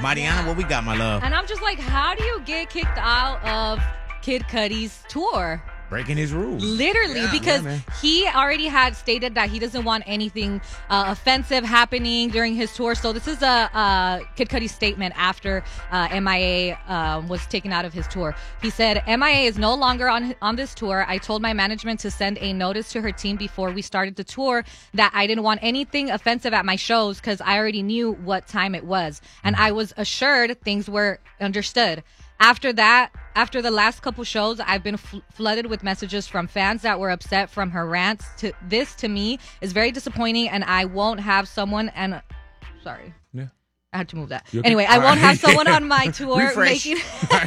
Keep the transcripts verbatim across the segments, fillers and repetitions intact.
Mariana, what we got, my love? And I'm just like, how do you get kicked out of Kid Cudi's tour? Breaking his rules. Literally, yeah, because yeah, he already had stated that he doesn't want anything uh, offensive happening during his tour. So this is a uh, Kid Cudi statement after uh, M I A uh, was taken out of his tour. He said, M I A is no longer on on this tour. I told my management to send a notice to her team before we started the tour that I didn't want anything offensive at my shows because I already knew what time it was. And I was assured things were understood. After that, after the last couple shows, I've been fl- flooded with messages from fans that were upset from her rants. To this, to me, is very disappointing, and I won't have someone. And sorry, yeah, I had to move that. Okay. Anyway, I All won't right. have someone on my tour Refresh. making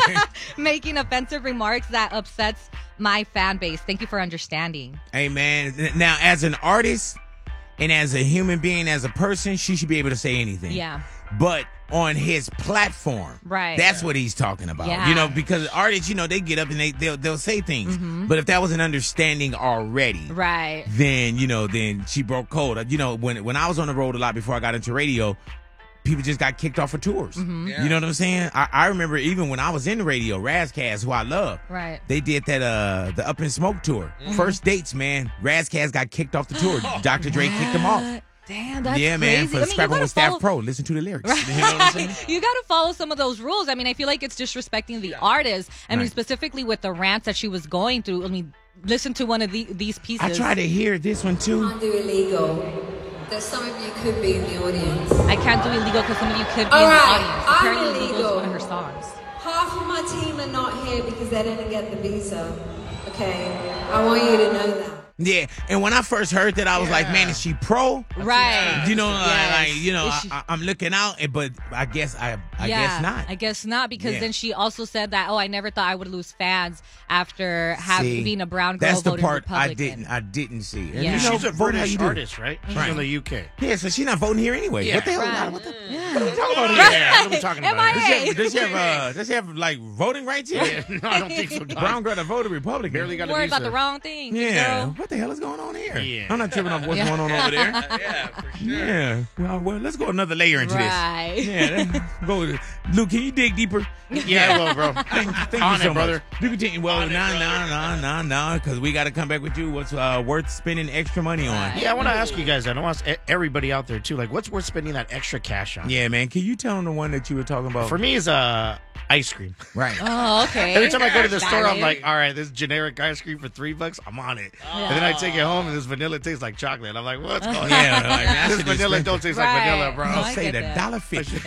making offensive remarks that upsets my fan base. Thank you for understanding. Hey, man. Now, as an artist and as a human being, as a person, she should be able to say anything. Yeah. But on his platform, right? That's what he's talking about. Yeah. You know, because artists, you know, they get up and they they'll, they'll say things. Mm-hmm. But if that was an understanding already, right? Then you know, then she broke code. You know, when when I was on the road a lot before I got into radio, people just got kicked off of tours. Mm-hmm. Yeah. You know what I'm saying? I, I remember even when I was in the radio, Razcast, who I love, Right. they did that uh the Up in Smoke tour. Mm-hmm. First dates, man. Razcast got kicked off the tour. Doctor Dre kicked him off. Damn, that's yeah, crazy. man, for I mean, Scrapper you with Staff follow- Pro. Listen to the lyrics. Right. You know what I'm saying? You got to follow some of those rules. I mean, I feel like it's disrespecting the artist. I mean, Right. specifically with the rants that she was going through. I mean, listen to one of the, these pieces. I tried to hear this one too. Can't do illegal. There's some of you could be in the audience. I can't do illegal because some of you could be All in the right, audience. I'm Apparently, illegal is illegal. one of her songs. Half of my team are not here because they didn't get the visa. Okay, I want you to know that. Yeah, and when I first heard that, I was like, Yeah. man, is she pro? Right. You know, Yes. like, you know, Is she- I, I'm looking out, but I guess I, I yeah, guess not. I guess not because Yeah. then she also said that, oh, I never thought I would lose fans after having See, being a brown girl that's the voting part I Republican. didn't, I didn't see. And Yeah. you know, She's a vote how British you do. artist, right? She's Right. in the U K. Yeah, so she's not voting here anyway. Yeah. What the hell? Right. What the, Yeah. what are we talking about here? Yeah, what are we talking about? Does she M I A. have, does she have, uh, does she have like voting rights here? Yeah, no, I don't think so. Don. Brown girl that voted Republican. Barely got a Worried visa. about the wrong thing. Yeah. girl. What the hell is going on here? Yeah. I'm not tripping off what's Yeah. going on over there. Yeah, for sure. Yeah. Well, well, let's go another layer into Right. this. Yeah. let's Go. to- Luke, can you dig deeper? Yeah, well, bro. Thank, thank On you so it, brother. much. You continue. Well, On it, nah, brother. nah, nah, nah, nah, because we got to come back with you. What's uh, worth spending extra money on? Right. Yeah, I want to ask you guys that. I want to ask e- everybody out there, too. Like, what's worth spending that extra cash on? Yeah, man. Can you tell them the one that you were talking about? For me, is uh, ice cream. Right. Oh, okay. Every time I go to the store, I'm Valid. like, all right, this generic ice cream for three bucks, I'm on it. And then I take it home, and this vanilla tastes like chocolate. I'm like, what's going on? Yeah, like, that This shit is vanilla expensive. don't taste Right. like vanilla, bro. No, I'll I say get the that. dollar fifty.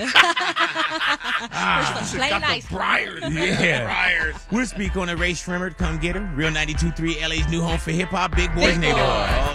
For some plain Got the ice cream. Briars. Yeah. Briars. We'll speak on the Ray Shrimmer. Come get her. Real ninety-two point three, L A's new home for hip hop. Big Boys Big Neighborhood. Boys.